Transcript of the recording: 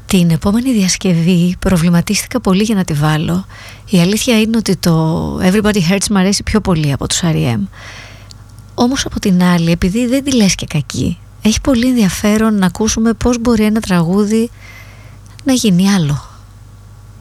Την επόμενη διασκευή προβληματίστηκα πολύ για να τη βάλω. Η αλήθεια είναι ότι το Everybody Hurts μου αρέσει πιο πολύ από τους R.E.M. Όμως από την άλλη, επειδή δεν τη λες και κακή, έχει πολύ ενδιαφέρον να ακούσουμε πώς μπορεί ένα τραγούδι να γίνει άλλο.